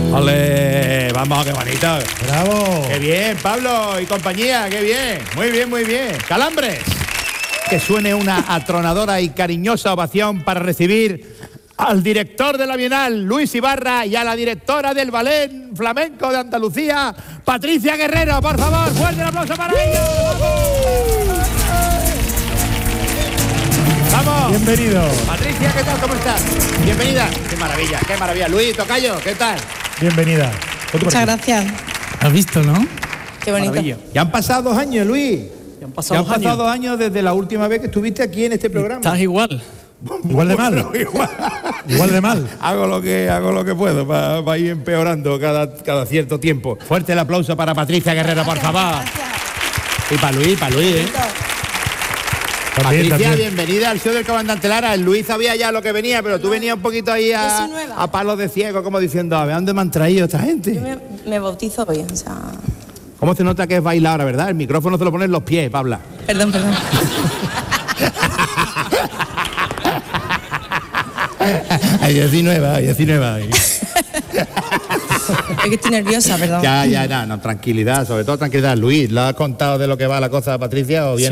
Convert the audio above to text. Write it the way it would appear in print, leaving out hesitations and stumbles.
¡Ole! Vamos, qué bonito. ¡Bravo! ¡Qué bien, Pablo y compañía! ¡Qué bien! Muy bien, muy bien. ¡Calambres! Que suene una atronadora y cariñosa ovación para recibir al director de la Bienal, Luis Ibarra, y a la directora del Ballet Flamenco de Andalucía, Patricia Guerrero. Por favor, fuerte el aplauso para ellos. ¡Vamos! Bienvenido. Patricia, ¿qué tal? ¿Cómo estás? Bienvenida. ¡Qué maravilla, qué maravilla! Luis, tocayo, ¿qué tal? Bienvenida. Muchas gracias. ¿Has visto, no? Qué bonito. Maravilla. Ya han pasado 2 años, Luis. Ya han Ya pasado han pasado 2 años desde la última vez que estuviste aquí en este programa. Estás igual. Igual de mal. Bueno, Igual de mal. hago lo que puedo para ir empeorando cada cierto tiempo. Fuerte el aplauso para Patricia Guerrero, por favor. Y para Luis, ¿eh? También, Patricia, también. bienvenida al show del comandante Lara. El Luis sabía ya lo que venía, pero tú venías un poquito ahí Yo soy nueva. a palos de ciego, como diciendo, a ver, ¿dónde me han traído esta gente? Yo me bautizo hoy, o sea... ¿Cómo se nota que es bailadora, verdad? El micrófono se lo ponen los pies, Pabla. Perdón. Ay, yo soy nueva. Es que estoy nerviosa, perdón. Ya, no, tranquilidad, sobre todo tranquilidad. Luis, ¿lo has contado de lo que va la cosa, Patricia, o bien?